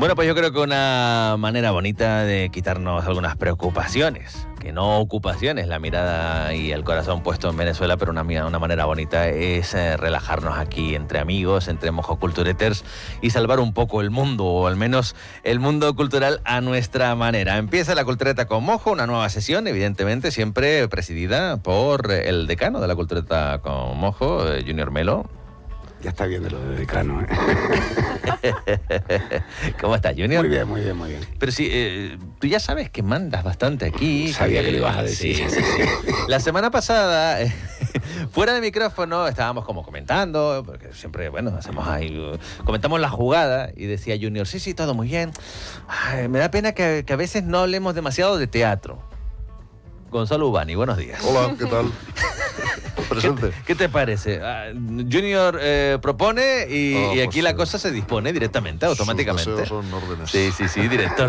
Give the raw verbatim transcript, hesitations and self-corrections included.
Bueno, pues yo creo que una manera bonita de quitarnos algunas preocupaciones, que no ocupaciones, la mirada y el corazón puesto en Venezuela, pero una, una manera bonita es eh, relajarnos aquí entre amigos, entre mojocultureters y salvar un poco el mundo, o al menos el mundo cultural a nuestra manera. Empieza la Cultureta con Mojo, una nueva sesión, evidentemente, siempre presidida por el decano de la Cultureta con Mojo, eh, Junior Melo. Ya está bien de lo de decano, ¿eh? ¿Cómo estás, Junior? Muy bien, muy bien, muy bien. Pero sí, eh, tú ya sabes que mandas bastante aquí. Sabía que, que lo ibas a decir. Sí, sí, sí. La semana pasada, eh, fuera de micrófono, estábamos como comentando, porque siempre, bueno, hacemos ahí, uh, comentamos la jugada y decía Junior, sí, sí, todo muy bien. Ay, me da pena que, que a veces no hablemos demasiado de teatro. Gonzalo Ubani, buenos días. Hola, ¿qué tal? Presente. ¿Qué, ¿Qué te parece? Uh, Junior eh, propone y, Oh, y aquí pues, la cosa se dispone directamente, automáticamente. Sus deseos son órdenes. Sí, sí, sí, directo.